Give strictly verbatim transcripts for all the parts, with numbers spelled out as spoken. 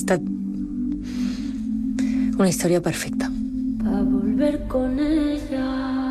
estat una història perfecta. Pa volver con ella.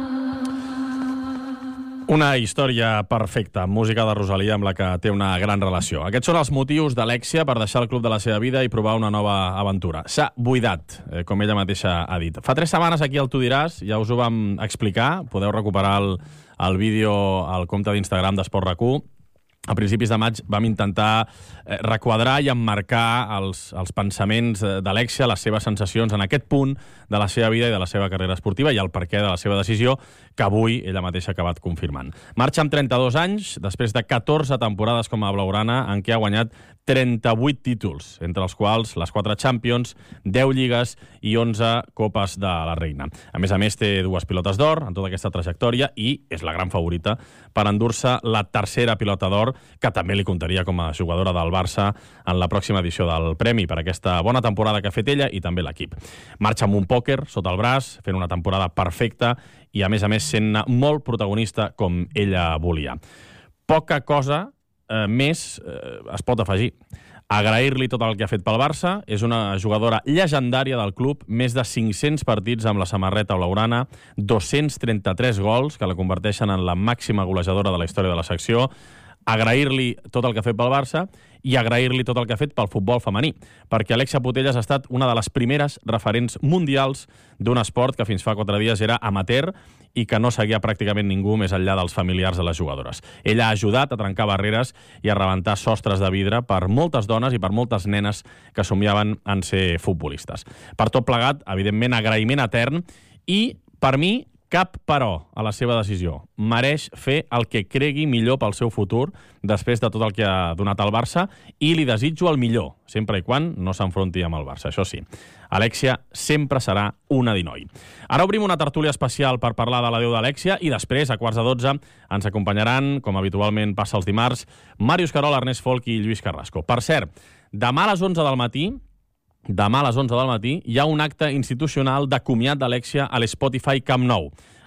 Una història perfecta, música de Rosalia amb la que té una gran relació. Aquests són els motius d'Alexia per deixar el club de la seva vida i provar una nova aventura. S'ha buidat, eh, com ella mateixa ha dit. Fa tres setmanes aquí al Tu diràs, ja us ho vam explicar, podeu recuperar el, el vídeo al compte d'Instagram d'Esport RAC u. A principis de maig vam intentar eh, requadrar i emmarcar els, els pensaments d'Alexia, les seves sensacions en aquest punt de la seva vida i de la seva carrera esportiva i el perquè de la seva decisió, que avui ella mateixa ha acabat confirmant. Marxa amb trenta-dos anys, després de catorze temporades com a blaugrana, en què ha guanyat trenta-vuit títols, entre els quals les quatre Champions, deu lligues i onze Copes de la Reina. A més a més, té dues pilotes d'or en tota aquesta trajectòria i és la gran favorita per endur-se la tercera pilota d'or, que també li comptaria com a jugadora del Barça en la pròxima edició del Premi per aquesta bona temporada que ha fet ella i també l'equip. Marxa amb un pòquer sota el braç, fent una temporada perfecta i, a més a més, sent molt protagonista com ella volia. Poca cosa eh, més eh, es pot afegir. Agrair-li tot el que ha fet pel Barça. És una jugadora llegendària del club, més de cinc-cents partits amb la samarreta blaugrana, dos-cents trenta-tres gols, que la converteixen en la màxima golejadora de la història de la secció. Agrair-li tot el que ha fet pel Barça i agrair-li tot el que ha fet pel futbol femení, perquè Alexia Putellas ha estat una de les primeres referents mundials d'un esport que fins fa quatre dies era amateur i que no seguia pràcticament ningú més enllà dels familiars de les jugadores. Ella ha ajudat a trencar barreres i a rebentar sostres de vidre per moltes dones i per moltes nenes que somiaven en ser futbolistes. Per tot plegat, evidentment, agraïment etern i, per mi, cap però a la seva decisió. Mereix fer el que cregui millor pel seu futur després de tot el que ha donat al Barça i li desitjo el millor, sempre i quan no s'enfronti amb el Barça, això sí. Alexia sempre serà una dinoi. Ara obrim una tertúlia especial per parlar de l'adeu d'Alexia i després, a quarts de dotze, ens acompanyaran, com habitualment passa els dimarts, Màrius Carol, Ernest Folk i Lluís Carrasco. Per cert, demà a les onze del matí Demà a les onze del matí hi ha un acte institucional de comiat d'Alexia a l'Spotify Camp Nou,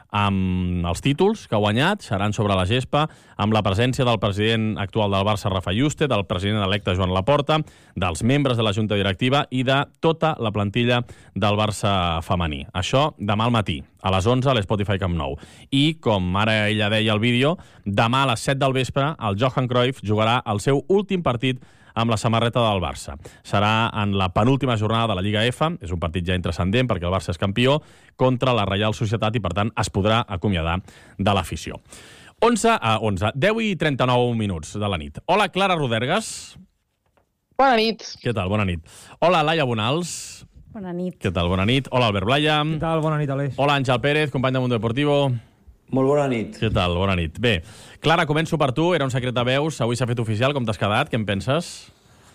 amb els títols que ha guanyat, seran sobre la gespa, amb la presència del president actual del Barça, Rafa Yuste, del president electe Joan Laporta, dels membres de la Junta Directiva i de tota la plantilla del Barça femení. Això demà al matí, a les onze, a l'Spotify Camp Nou. I, com ara ella deia al vídeo, demà a les set del vespre, el Johan Cruyff jugarà el seu últim partit amb la samarreta del Barça. Serà en la penúltima jornada de la Lliga F, és un partit ja intranscendent perquè el Barça és campió, contra la Reial Societat i, per tant, es podrà acomiadar de l'afició. onze a onze, deu i trenta-nou minuts de la nit. Hola, Clara Rodergas. Bona nit. Què tal? Bona nit. Hola, Laia Bonals. Bona nit. Què tal? Bona nit. Hola, Albert Blaya. Què tal? Bona nit, Aleix. Hola, Àngel Pérez, company de Mundo Deportivo. Molt bona nit. Què tal? Bona nit. Bé, Clara, començo per tu. Era un secret de veus. Avui s'ha fet oficial. Com t'has quedat? Què en penses?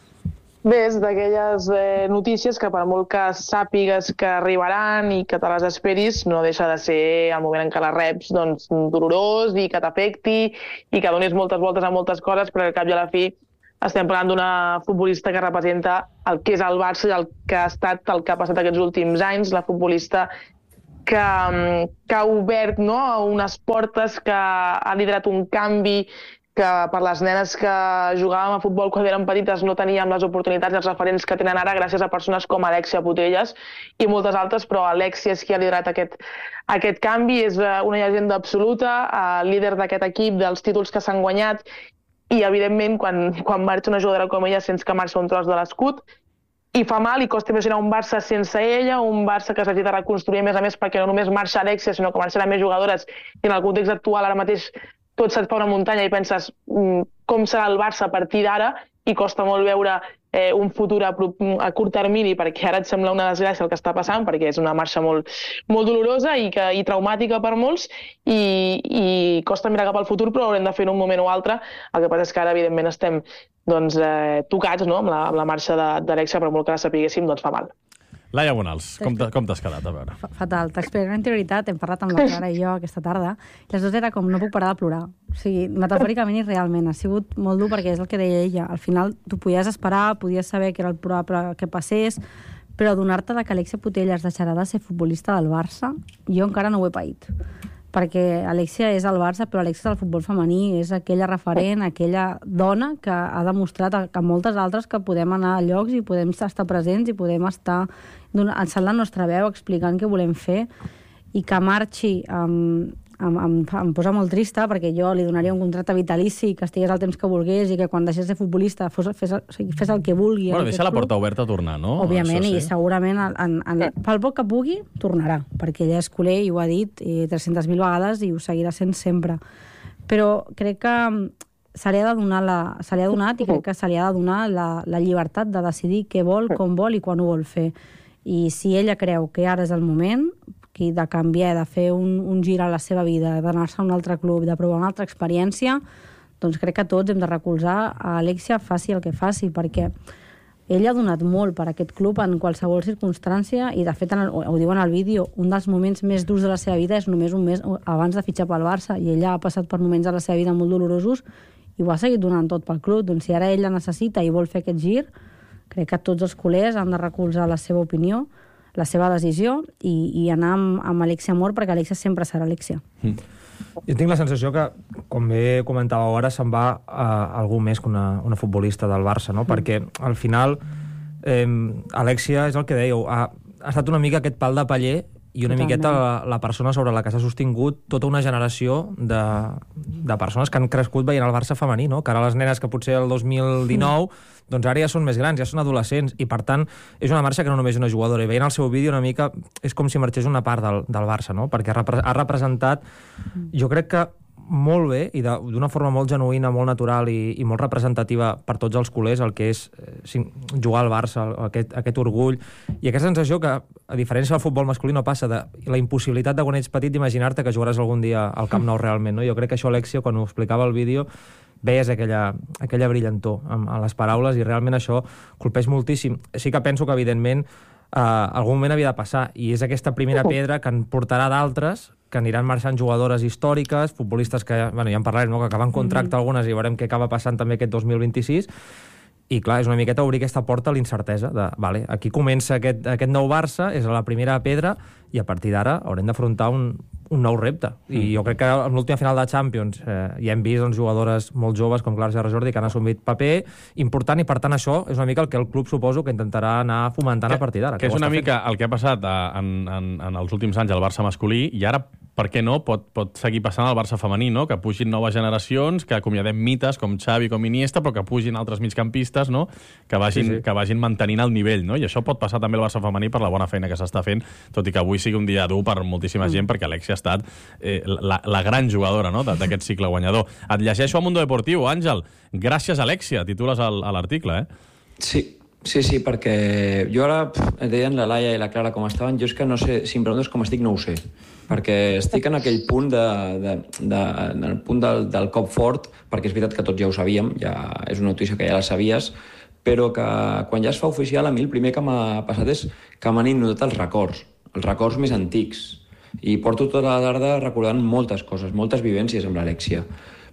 Bé, és d'aquelles eh, notícies que per molt que sàpigues que arribaran i que te les esperis, no deixa de ser el moment en què les reps doncs, dolorós i que t'afecti i que donis moltes voltes a moltes coses, però al cap i a la fi estem parlant d'una futbolista que representa el que és el Barça i el que ha estat, el que ha passat aquests últims anys, la futbolista que, que ha obert, no?, unes portes, que ha liderat un canvi, que per les nenes que jugàvem a futbol quan eren petites no teníem les oportunitats i els referents que tenen ara gràcies a persones com Alexia Putellas i moltes altres, però Alexia és qui ha liderat aquest, aquest canvi, és una llegenda absoluta, líder d'aquest equip, dels títols que s'han guanyat i, evidentment, quan, quan marxa una jugadora com ella sents que marxa un tros de l'escut i fa mal i costa imaginar un Barça sense ella, un Barça que s'hagi de reconstruir, a més a més, perquè no només marxa Alexia, sinó que marxaran més jugadores i en el context actual ara mateix tot se't fa una muntanya i penses mm, com serà el Barça a partir d'ara i costa molt veure eh, un futur a, a curt termini perquè ara et sembla una desgràcia el que està passant perquè és una marxa molt, molt dolorosa i, que, i traumàtica per molts i, i costa mirar cap al futur però haurem de fer en un moment o altre. El que passa és que ara evidentment estem doncs, eh, tocats, no?, amb, la, amb la marxa d'Alexia, però molt que la sapiguéssim doncs fa mal. Laia Bonals, com t'has quedat? A veure. Fatal. T'explicaré en teoritat, hem parlat amb la Clara i jo aquesta tarda, i les dues era com no puc parar de plorar. O sigui, metafòricament i realment. Ha sigut molt dur perquè és el que deia ella. Al final tu podies esperar, podies saber que era el probable que passés, però donar-te de que Alexia Putellas deixarà de ser futbolista del Barça, jo encara no ho he paït. perquè Alexia és el Barça, però Alexia és el futbol femení, és aquella referent, aquella dona que ha demostrat a, a moltes altres que podem anar a llocs i podem estar presents i podem estar alçant la nostra veu, explicant què volem fer, i que marxi amb... Em, em, em posa molt trista perquè jo li donaria un contracte vitalici, que estigués el temps que volgués i que quan deixés de ser futbolista fos, fes, fes el que vulgui. Bueno, deixa la porta oberta a tornar, no? Òbviament, sí. I segurament en, en, pel poc que pugui, tornarà, perquè ella és culer i ho ha dit tres-centes mil vegades i ho seguirà sent sempre. Però crec que se li ha de donar la, se li ha donat i crec que se li ha de donar la, la llibertat de decidir què vol, com vol i quan ho vol fer. I si ella creu que ara és el moment de canviar, de fer un, un gir a la seva vida, d'anar-se a un altre club, de provar una altra experiència, doncs crec que tots hem de recolzar a Alexia, faci el que faci, perquè ella ha donat molt per a aquest club en qualsevol circumstància i, de fet, en el, ho diu en el vídeo, un dels moments més durs de la seva vida és només un mes abans de fitxar pel Barça, i ella ha passat per moments de la seva vida molt dolorosos i ho ha seguit donant tot pel club. Doncs si ara ella necessita i vol fer aquest gir, crec que tots els culers han de recolzar la seva opinió, la seva decisió i, i anar amb, amb Alexia Amor, perquè Alexia sempre serà Alexia. Mm. Jo tinc la sensació que, com bé comentava ara, se'n va a algú més que una, una futbolista del Barça, no? Mm. Perquè al final eh, Alexia, és el que dèieu, ha, ha estat una mica aquest pal de paller i una Totalment. miqueta la, la persona sobre la que s'ha sostingut tota una generació de, de persones que han crescut veient el Barça femení, no? Que ara les nenes que potser el dos mil dinou mm. doncs ara ja són més grans, ja són adolescents, i per tant és una marxa que no només és una jugadora, i veient el seu vídeo una mica és com si marxés una part del, del Barça, no? Perquè ha, repre ha representat, jo crec que molt bé i d'una forma molt genuïna, molt natural i, i molt representativa per tots els culers el que és eh, jugar al Barça, aquest, aquest orgull i aquesta sensació que, a diferència del futbol masculí, no passa de la impossibilitat de quan ets petit d'imaginar-te que jugaràs algun dia al Camp Nou realment, no? Jo crec que això Alexia, quan ho explicava al vídeo, veies aquella, aquella brillantor amb, amb les paraules i realment això colpeix moltíssim. Sí que penso que, evidentment, eh, algun moment havia de passar i és aquesta primera pedra que en portarà d'altres que aniran marxant jugadores històriques, futbolistes que, bueno, ja en parlarem, no? Que acaben contracte mm-hmm. algunes i veurem què acaba passant també aquest dos mil vint-i-sis. I clar, és una miqueta obrir aquesta porta a l'incertesa de, vale, aquí comença aquest, aquest nou Barça, és la primera pedra, i a partir d'ara haurem d'afrontar un, un nou repte. I jo crec que en l'última final de Champions eh, ja hem vist doncs, jugadores molt joves com Clara Serra Jordi que han assumit paper important, i per tant això és una mica el que el club suposo que intentarà anar fomentant que, a partir d'ara. Que, que és una mica fent. El que ha passat en, en, en els últims anys al Barça masculí, i ara, per què no, pot, pot seguir passant al Barça femení, no? Que pugin noves generacions, que acomiadem mites com Xavi, com Iniesta, però que pugin altres migcampistes, no? Que vagin, sí, sí. que vagin mantenint el nivell, no? I això pot passar també al Barça femení per la bona feina que s'està fent, tot i que avui sigui un dia dur per moltíssima mm. gent, perquè Alexia ha estat eh, la, la gran jugadora, no? d'aquest cicle guanyador. Et llegeixo a Mundo Deportivo, Àngel. Gràcies, Alexia, titules al, a l'article, eh? Sí. Sí, sí, perquè jo ara, pff, deien la Laia i la Clara com estaven, jo és que no sé, si em preguntes com estic no ho sé, perquè estic en aquell punt de, de, de, en el punt del, del cop fort, perquè és veritat que tots ja ho sabíem, ja és una notícia que ja la sabies, però que quan ja es fa oficial, a mi el primer que m'ha passat és que m'han inundat els records, els records més antics, i porto tota la tarda recordant moltes coses, moltes vivències amb l'Alexia,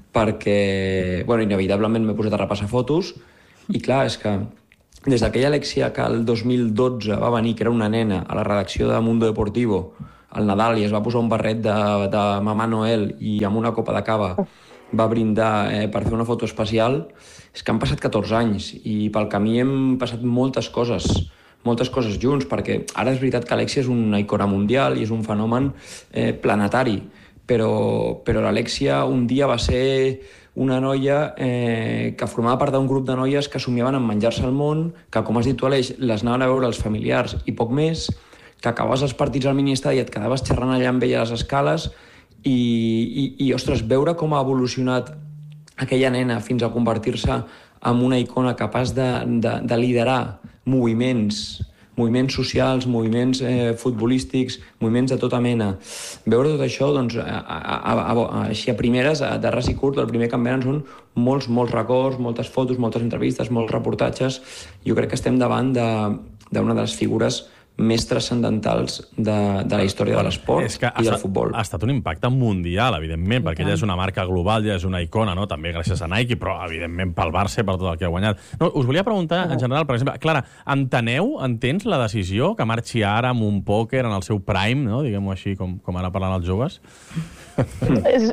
perquè, bueno, inevitablement m'he posat a repassar fotos, i clar, és que des d'aquella Alexia que el dos mil dotze va venir, que era una nena, a la redacció de Mundo Deportivo, al Nadal, i es va posar un barret de, de Mamà Noel i amb una copa de cava va brindar eh, per fer una foto especial, és que han passat catorze anys i pel camí hem passat moltes coses, moltes coses junts, perquè ara és veritat que Alexia és una icona mundial i és un fenomen eh, planetari, però, però l'Alexia un dia va ser una noia eh, que formava part d'un grup de noies que somiaven en menjar-se el món, que, com has dit tu, Aleix, les anaven a veure els familiars i poc més, que acabaves els partits al miniestadi i et quedaves xerrant allà amb ella a les escales i, i, i, ostres, veure com ha evolucionat aquella nena fins a convertir-se en una icona capaç de, de, de liderar moviments, moviments socials, moviments eh, futbolístics, moviments de tota mena. Veure tot això, doncs, a, a, a, a, així a primeres, a, de ras i curt, el primer que em venen són molts, molts records, moltes fotos, moltes entrevistes, molts reportatges. Jo crec que estem davant d'una de, de les figures més transcendentals de, de la història de l'esport i del futbol. Ha estat un impacte mundial, evidentment, perquè ella és una marca global, ja és una icona, no? També gràcies a Nike, però evidentment pel Barça i per tot el que ha guanyat. No, us volia preguntar, en general, per exemple, Clara, enteneu, entens la decisió que marxi ara amb un pòquer en el seu prime, no? Diguem-ho així, com, com ara parlant els joves? És...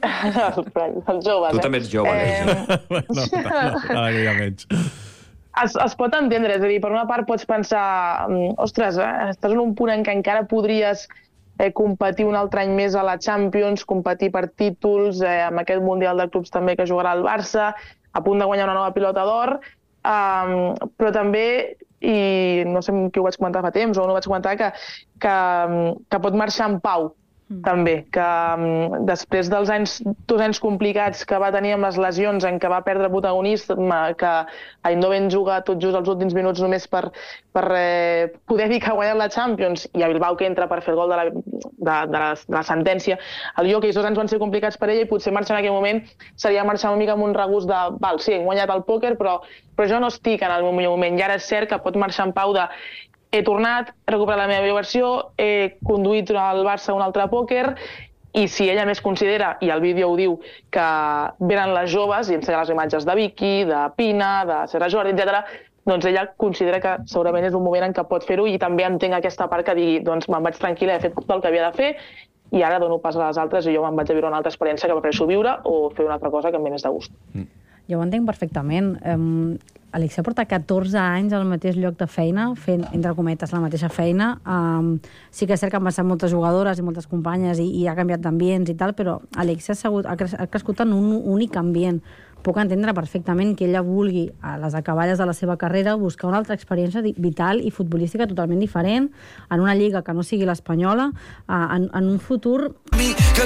els joves, tu també ets jove, eh? no, ara que hi ha menys. Es, es pot entendre, és a dir, per una part pots pensar, ostres, eh, estàs en un punt en què encara podries eh, competir un altre any més a la Champions, competir per títols, eh, amb aquest Mundial de Clubs també que jugarà el Barça, a punt de guanyar una nova pilota d'or, um, però també, i no sé qui ho vaig comentar fa temps, o no ho vaig comentar, que, que, que pot marxar en pau, Mm. també, que um, després dels anys, dos anys complicats que va tenir amb les lesions en què va perdre protagonisme, que a Eindhoven juga tot just els últims minuts només per, per eh, poder dir que ha guanyat la Champions, i a Bilbao que entra per fer el gol de la, de, de la, de la sentència, el jo que aquests dos anys van ser complicats per ella i potser marxar en aquell moment seria marxar una mica amb un regust de, val, sí, he guanyat el pòquer, però, però jo no estic en el meu millor moment, i ara és cert que pot marxar en pau de he tornat, he recuperat la meva millor versió, he conduït al Barça un altre pòquer, i si ella més considera, i el vídeo ho diu, que venen les joves i ensenya les imatges de Vicky, de Pina, de Serra Jordi, etcètera, doncs ella considera que segurament és un moment en què pot fer-ho, i també entenc aquesta part que digui, doncs me'n vaig tranquil·la, he fet tot el que havia de fer, i ara dono pas a les altres i jo me'n vaig a viure una altra experiència que prefereixo viure o fer una altra cosa que em ve més de gust. Mm. Jo ho entenc perfectament. Um, Alexia porta catorze anys al mateix lloc de feina, fent, entre cometes, la mateixa feina. Um, sí que és cert que han passat moltes jugadores i moltes companyes i, i ha canviat d'ambients i tal, però Alexia ha, segut, ha, cres, ha crescut en un únic ambient. Puc entendre perfectament que ella vulgui, a les acaballes de la seva carrera, buscar una altra experiència vital i futbolística totalment diferent, en una lliga que no sigui l'espanyola, en, en un futur